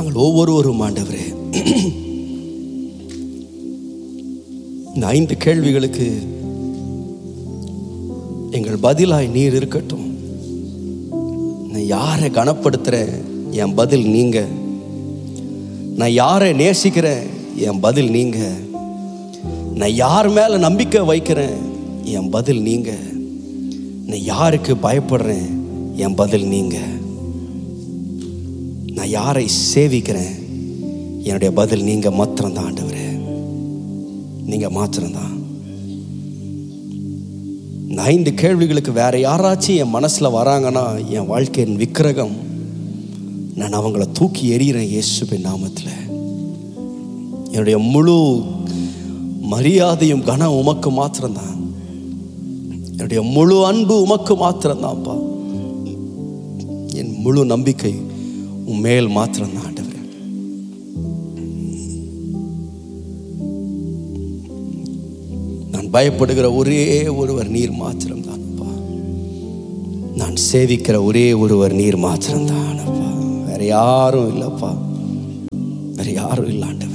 நாங்கள் ஒவ்வொருவரும் ஆண்டவரே இந்த 5 கேள்விகளுக்கு எங்கள் பதிலாய் நீர் இருக்கட்டும். நான் யாரை கனப்படுத்துறேன், என் பதில் நீங்க. நான் யாரை நேசிக்கிறேன், என் பதில் நீங்க. நான் யார் மேல நம்பிக்கை வைக்கிறேன், என் பதில் நீங்க. நான் யாருக்கு பயப்படுறேன், என் பதில் நீங்க. நான் யாரை சேவிக்கிறேன், என்னுடைய பதில் நீங்க மாத்திரம்தான் ஆண்டவரே, நீங்க மாத்திரம்தான். இந்த 5 கேள்விகளுக்கு வேற யாராச்சும் என் மனசுல வராங்கன்னா, என் வாழ்க்கையின் விக்கிரகம், நான் அவங்கள தூக்கி எறிகிறேன் இயேசுவின் நாமத்தில். என்னுடைய முழு மரியாதையும் கனம் உமக்கு மாத்திரம்தான். என்னுடைய முழு அன்பு உமக்கு மாத்திரம்தான்ப்பா. என் முழு நம்பிக்கை உம்மேல் மாத்திரம்தான் ஆண்டவரே. நான் பயப்படுகிற ஒரே ஒருவர் நீர் மாத்திரம்தான்ப்பா. நான் சேவிக்கிற ஒரே ஒருவர் நீர் மாத்திரம்தான். வேற யாரும் இல்லப்பா, வேற யாரும் இல்லை ஆண்டவரே.